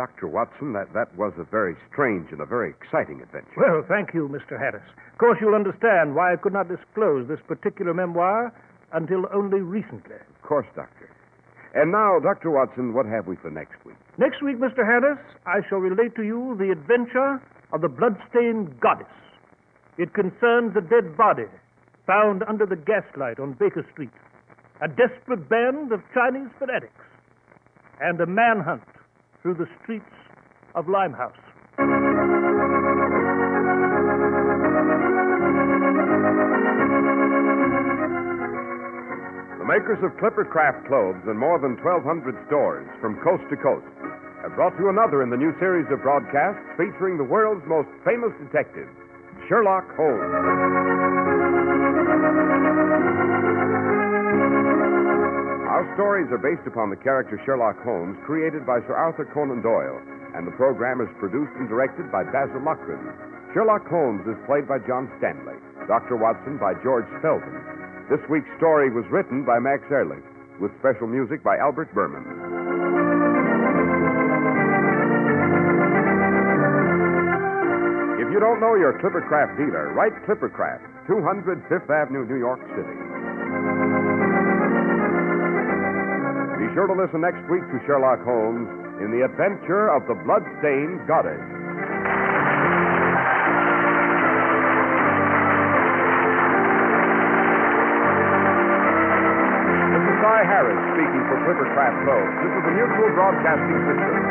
Dr. Watson, that was a very strange and a very exciting adventure. Well, thank you, Mr. Harris. Of course, you'll understand why I could not disclose this particular memoir until only recently. Of course, Doctor. And now, Dr. Watson, what have we for next week? Next week, Mr. Harris, I shall relate to you the adventure of the bloodstained goddess. It concerns a dead body found under the gaslight on Baker Street, a desperate band of Chinese fanatics, and a manhunt through the streets of Limehouse. The makers of Clipper Craft clothes in more than 1,200 stores from coast to coast have brought you another in the new series of broadcasts featuring the world's most famous detective, Sherlock Holmes. Our stories are based upon the character Sherlock Holmes, created by Sir Arthur Conan Doyle, and the program is produced and directed by Basil Loughrane. Sherlock Holmes is played by John Stanley, Dr. Watson by George Spelman. This week's story was written by Max Ehrlich, with special music by Albert Berman. If you don't know your Clipper Craft dealer, write Clipper Craft, 200 Fifth Avenue, New York City. Be sure to listen next week to Sherlock Holmes in the adventure of the blood-stained goddess. This is Cy Harris speaking for Clipper Craft Clothes. This is the Mutual Broadcasting System.